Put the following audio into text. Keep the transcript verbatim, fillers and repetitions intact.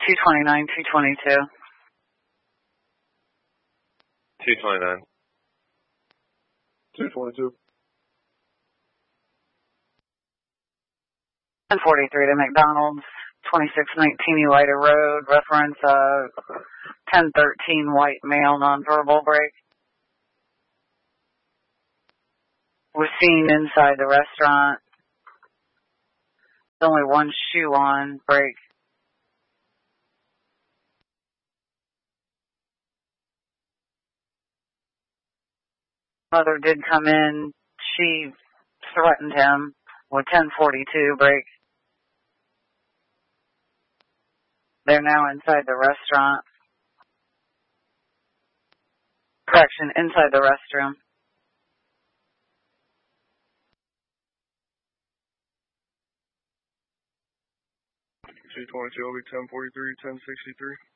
two twenty-nine, two twenty-two. two twenty-nine. two twenty-two. ten forty-three to McDonald's, twenty-six nineteen Elida Road, reference of ten thirteen white male nonverbal break. Was seen inside the restaurant. Only one shoe on, break. Mother did come in. She threatened him with ten forty-two, break. They're now inside the restaurant. Correction, inside the restroom. two twenty-two will be ten forty-three, ten sixty-three.